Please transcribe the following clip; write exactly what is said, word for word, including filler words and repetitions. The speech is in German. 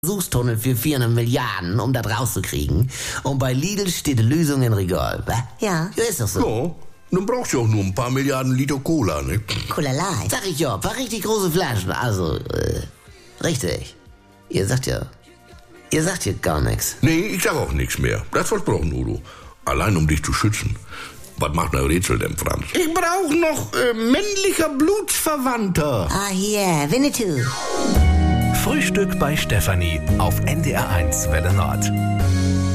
Versuchstunnel für vierhundert Milliarden, um das rauszukriegen. Und bei Lidl steht die Lösung in Regal, wa? Ja. Ja, ist doch so. Ja, dann brauchst du auch nur ein paar Milliarden Liter Cola, ne? Cola Light. Sag ich ja, ein paar richtig große Flaschen. Also, äh, richtig. Ihr sagt ja, ihr sagt ja gar nichts. Nee, ich sag auch nichts mehr. Das versprochen, Udo. Allein um dich zu schützen. Was macht ein Rätsel denn, Franz? Ich brauch noch äh, männlicher Blutsverwandter. Ah, yeah, Winnetou. Frühstück bei Stefanie auf N D R eins Welle Nord.